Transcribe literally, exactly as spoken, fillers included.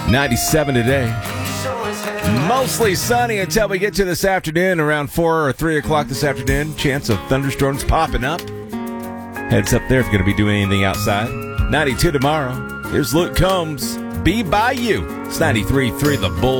ninety-seven today. Mostly sunny until we get to this afternoon, around four or three o'clock this afternoon. Chance of thunderstorms popping up. Heads up there if you're going to be doing anything outside. ninety-two tomorrow. Here's Luke Combs. Be by you. It's ninety-three point three The Bull.